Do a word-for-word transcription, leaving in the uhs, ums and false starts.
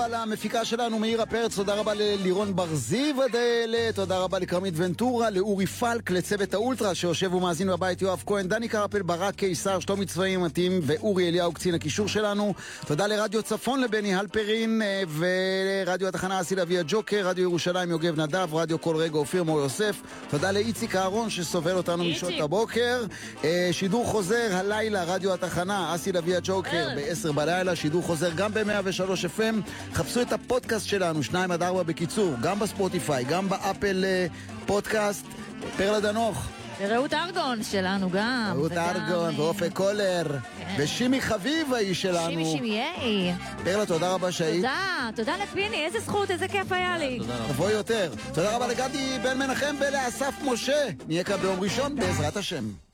רבה למפיקה שלנו מאירה פרץ, תודה רבה ללירון ברזיב הדלה, תודה רבה לקרמית ונטורה, לאורי פלק, לצוות האולטרה שיושב ומאזין בבית, יואב כהן, דני קרפל, ברק קיסר, שלומי צבעים מתאים ואורי אליהו קצין הקישור שלנו. תודה לרדיו צפון לבני הלפרין ולרדיו התחנה אסי לוי הג'וקר, רדיו ירושלים יוגב נדב, רדיו כל רגע אופיר מור יוסף. תודה לאיציק אהרון שסובל אותנו משעות הבוקר. שידור חוזר הלילה רדיו התחנה אסי לוי הג'וקר ב-עשר בלילה, שידור חוזר גם ב-מאה ושלוש אף אם. חפשו את הפודקאסט שלנו שניים עד ארבע בקיצור, גם בספוטיפיי, גם באפל פודקאסט. פרלה דנוך ורעות ארגון שלנו גם. רעות ארגון ואופק קולר ושימי חביב האיש שלנו. שימי שימיי. פרלה, תודה רבה שהיית. תודה, תודה לפיני, איזה זכות, איזה כיף היה לי. תבוא יותר. תודה רבה לגדי בן מנחם ולאסף משה. נהיה כאן ביום ראשון בעזרת השם.